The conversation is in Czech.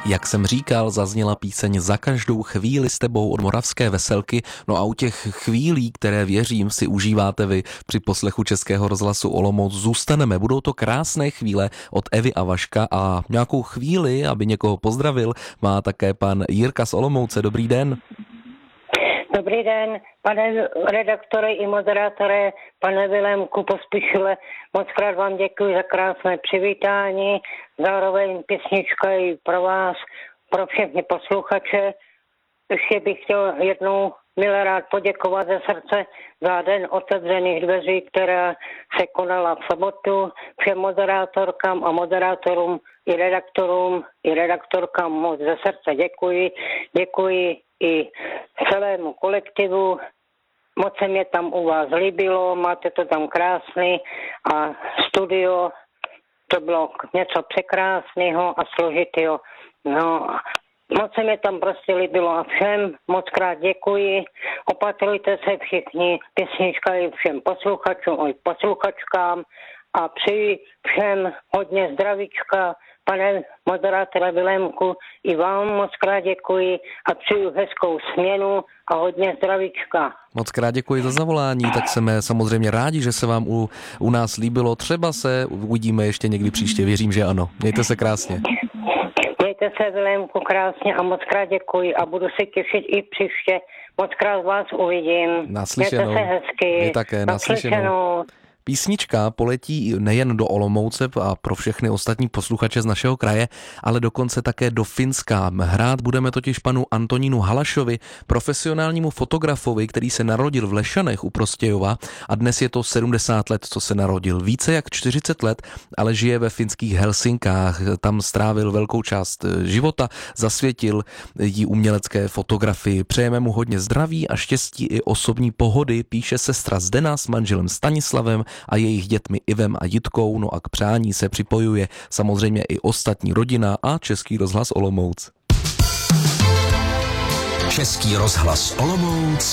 Jak jsem říkal, zazněla píseň Za každou chvíli s tebou od Moravské Veselky. No a u těch chvílí, které věřím si užíváte vy při poslechu Českého rozhlasu Olomouc, zůstaneme. Budou to krásné chvíle od Evy a Vaška a nějakou chvíli, aby někoho pozdravil, má také pan Jirka z Olomouce. Dobrý den. Dobrý den, pane redaktore i moderátore, pane Vilémku Pospíšile, moc krát vám děkuji za krásné přivítání, zároveň písnička i pro vás, pro všechny posluchače. Ještě bych chtěl jednou milé rád poděkovat ze srdce za Den otevřených dveří, která se konala v sobotu. Všem moderátorkám a moderátorům i redaktorkám moc ze srdce děkuji. Děkuji i celému kolektivu. Moc se mě tam u vás líbilo, máte to tam krásný a studio, to bylo něco překrásného a složitého. No, moc se mě tam prostě líbilo a všem moc krát děkuji. Opatrujte se všichni, písnička i všem posluchačům i posluchačkám a přeji všem hodně zdravíčka. Pane moderátore Vilémku, i vám moc krát děkuji a přeju hezkou směnu a hodně zdravíčka. Moc krát děkuji za zavolání, tak jsme samozřejmě rádi, že se vám u nás líbilo. Třeba se uvidíme ještě někdy příště, věřím, že ano. Mějte se krásně. Mějte se, Vilémku, krásně a moc krát děkuji a budu se těšit i příště. Moc krát vás uvidím. Naslyšenou. Mějte se hezky. My také, naslyšenou. Písnička poletí nejen do Olomouce a pro všechny ostatní posluchače z našeho kraje, ale dokonce také do Finska. Hrát budeme totiž panu Antonínu Halašovi, profesionálnímu fotografovi, který se narodil v Lešanech u Prostějova a dnes je to 70 let, co se narodil. Více jak 40 let, ale žije ve finských Helsinkách. Tam strávil velkou část života, zasvětil jí umělecké fotografii. Přejeme mu hodně zdraví a štěstí i osobní pohody, píše sestra Zdena s manželem Stanislavem a jejich dětmi Ivem a Jitkou, no a k přání se připojuje samozřejmě i ostatní rodina a Český rozhlas Olomouc. Český rozhlas Olomouc